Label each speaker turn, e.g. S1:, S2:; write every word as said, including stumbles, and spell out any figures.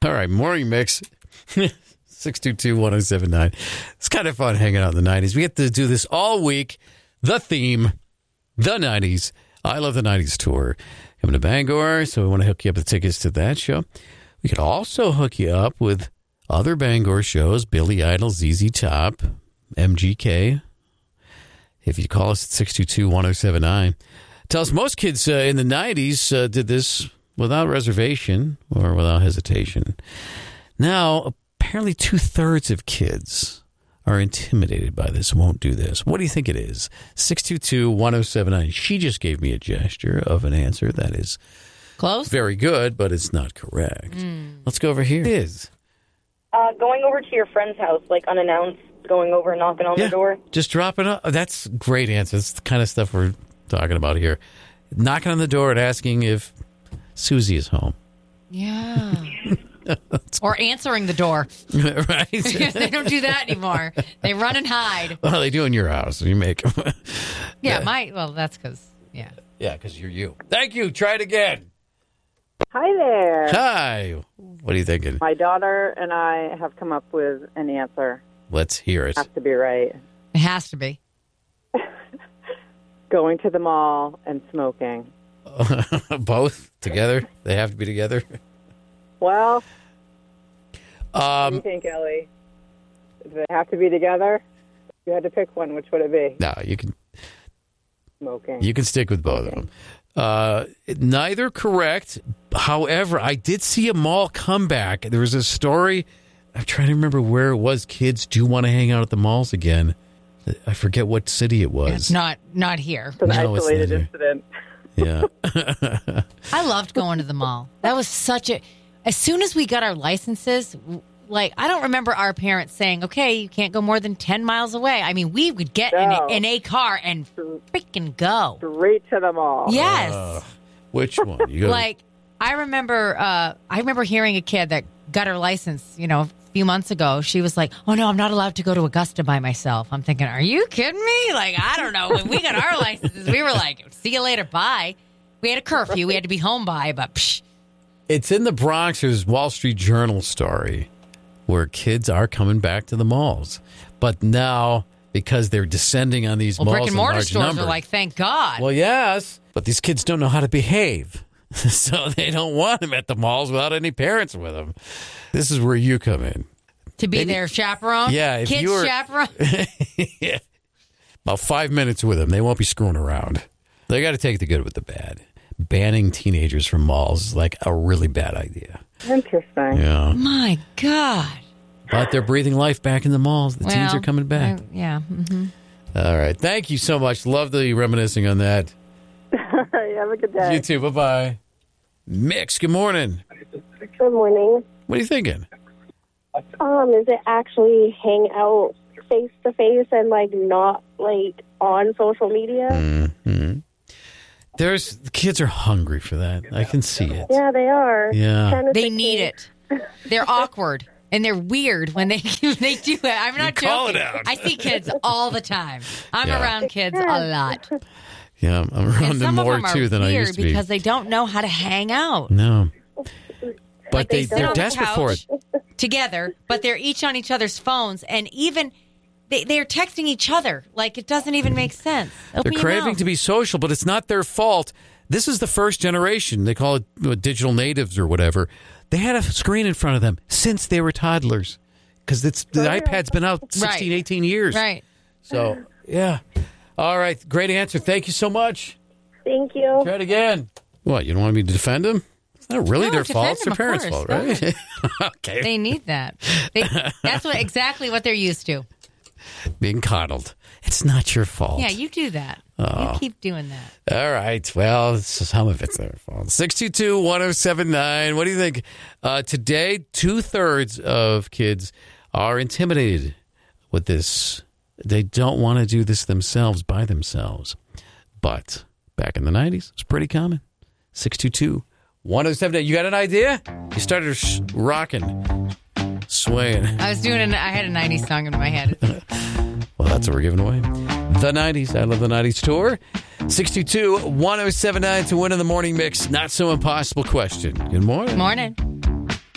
S1: All right, morning mix. six two two, one oh seven nine. It's kind of fun hanging out in the nineties. We get to do this all week. The theme, the nineties. I Love the nineties tour. Coming to Bangor, so we want to hook you up with tickets to that show. We could also hook you up with other Bangor shows, Billy Idol, Z Z Top, M G K. If you call us at six two two, one oh seven nine. Tell us, most kids uh, in the nineties uh, did this without reservation or without hesitation. Now, apparently two-thirds of kids are intimidated by this, won't do this. What do you think it is? six two two, one oh seven nine. She just gave me a gesture of an answer that is
S2: close,
S1: very good, but it's not correct. Mm. Let's go over here. It is.
S3: Uh, going over to your friend's house, like unannounced, going over and knocking on
S1: yeah,
S3: the door.
S1: Just dropping up. That's a great answer. That's the kind of stuff we're talking about here. Knocking on the door and asking if Susie is home.
S2: Yeah. Or answering the door.
S1: Right.
S2: They don't do that anymore. They run and hide.
S1: Well, they do in your house. You make them.
S2: yeah, yeah, my, well, that's because, yeah.
S1: Yeah, because you're you. Thank you. Try it again.
S4: Hi there.
S1: Hi. What are you thinking?
S4: My daughter and I have come up with an answer.
S1: Let's hear it.
S4: It has to be right.
S2: It has to be.
S4: Going to the mall and smoking.
S1: Both together? They have to be together?
S4: Well,
S1: um,
S4: what do you think, Ellie? Do they have to be together? If you had to pick one, which would it be?
S1: No, you can.
S4: Smoking.
S1: You can stick with both
S4: Smoking.
S1: of them. Uh, neither correct. However, I did see a mall comeback. There was a story. I'm trying to remember where it was. Kids do want to hang out at the malls again. I forget what city it was.
S2: It's not not here.
S4: It's an
S1: No, it's
S4: isolated
S1: not here.
S4: incident.
S1: Yeah.
S2: I loved going to the mall. That was such a... As soon as we got our licenses, like, I don't remember our parents saying, okay, you can't go more than ten miles away. I mean, we would get in,
S4: No.
S2: a, in a car and freaking go.
S4: Straight to the mall.
S2: Yes.
S1: Uh, which one? You go
S2: Like, I remember uh, I remember hearing a kid that got her license, you know, a few months ago. She was like, oh, no, I'm not allowed to go to Augusta by myself. I'm thinking, are you kidding me? Like, I don't know. When we got our licenses, we were like, see you later, bye. We had a curfew. We had to be home by, but psh.
S1: It's in the Bronx. There's Wall Street Journal story where kids are coming back to the malls. But now, because they're descending on these
S2: Well,
S1: malls
S2: brick and
S1: in
S2: mortar
S1: large
S2: stores
S1: numbers,
S2: are like, thank God.
S1: well, yes, but these kids don't know how to behave. So they don't want them at the malls without any parents with them. This is where you come in.
S2: To be
S1: Maybe-
S2: their chaperone?
S1: Yeah, if
S2: Kids
S1: you were-
S2: chaperone?
S1: Yeah. About five minutes with them. They won't be screwing around. They got to take the good with the bad. Banning teenagers from malls is like a really bad idea.
S4: Interesting.
S1: Yeah.
S2: My God.
S1: But they're breathing life back in the malls. The teens
S2: Well,
S1: are coming back.
S2: I- yeah. Mm-hmm.
S1: All right. Thank you so much. Love the reminiscing on that.
S4: All right, have a good day.
S1: You too. Bye-bye. Mix, good morning.
S5: Good morning.
S1: What are you thinking?
S5: Um, is it actually hang out face to face and like not like on social media?
S1: Mm-hmm. There's the kids are hungry for that. I can see it.
S5: Yeah, they are.
S1: Yeah.
S5: Ten to
S2: They
S5: sixteen.
S2: need it. They're awkward. And they're weird when they they do it. I'm not
S1: You call
S2: joking.
S1: it out.
S2: I see kids all the time. I'm
S1: Yeah.
S2: around kids a lot.
S1: Yeah, I'm around
S2: And
S1: them
S2: some
S1: more
S2: of them are
S1: too than I
S2: weird
S1: used to be.
S2: because they don't know how to hang out.
S1: No. But
S2: Like,
S1: they,
S2: they sit
S1: they're
S2: on the
S1: desperate for it.
S2: couch together, but they're each on each other's phones, and even they, they're texting each other. Like, it doesn't even make sense. Open
S1: They're
S2: your
S1: craving
S2: mouth.
S1: to be social, but it's not their fault. This is the first generation. They call it you know, digital natives or whatever. They had a screen in front of them since they were toddlers because it's the iPad's been out sixteen,
S2: Right.
S1: eighteen years.
S2: Right.
S1: So, yeah. All right. Great answer. Thank you so much.
S5: Thank you.
S1: Try it again. What, you don't want me to defend them? It's not really
S2: No,
S1: their
S2: defend
S1: fault. It's their
S2: them, of
S1: parents'
S2: course.
S1: fault, right? Okay.
S2: They need that. They, that's what exactly what they're used to.
S1: Being coddled. It's not your fault.
S2: Yeah, you do that.
S1: Oh.
S2: You keep doing that.
S1: All right. Well, some of it's their fault. six two two, one oh seven nine. What do you think? Uh, today, two-thirds of kids are intimidated with this. They don't want to do this themselves by themselves. But back in the nineties, it's pretty common. six two two, one oh seven nine. You got an idea? You started sh- rocking, swaying.
S2: I was doing. An, I had a nineties song in my head.
S1: Well, that's what we're giving away. The nineties. I Love the nineties tour. six two two, one oh seven nine to win in the morning mix. Not so impossible question. Good morning.
S2: Morning.